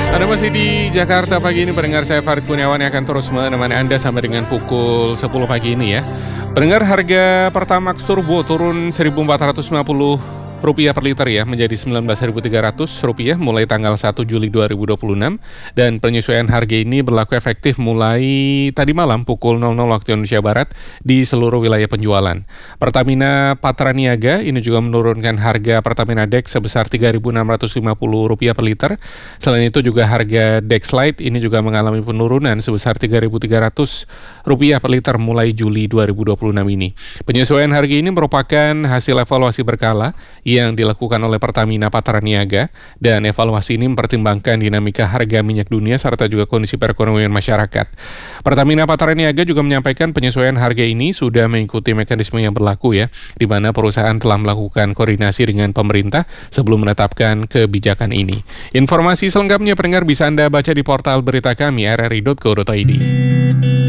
Anda masih di Jakarta pagi ini, pendengar. Saya Farid Kurniawan yang akan terus menemani Anda sampai dengan pukul 10 pagi ini ya. Pendengar, harga Pertamax Turbo turun Rp1.450 per liter ya, menjadi Rp19.300 mulai tanggal 1 Juli 2026, dan penyesuaian harga ini berlaku efektif mulai tadi malam pukul 00 waktu Indonesia Barat di seluruh wilayah penjualan. Pertamina Patraniaga ini juga menurunkan harga Pertamina Dex sebesar Rp3.650 per liter. Selain itu juga harga Dex Lite ini juga mengalami penurunan sebesar Rp3.300 per liter mulai Juli 2026 ini. Penyesuaian harga ini merupakan hasil evaluasi berkala yang dilakukan oleh Pertamina Patraniaga, dan evaluasi ini mempertimbangkan dinamika harga minyak dunia serta juga kondisi perekonomian masyarakat. Pertamina Patraniaga juga menyampaikan penyesuaian harga ini sudah mengikuti mekanisme yang berlaku ya, di mana perusahaan telah melakukan koordinasi dengan pemerintah sebelum menetapkan kebijakan ini. Informasi selengkapnya pendengar bisa Anda baca di portal berita kami rri.co.id.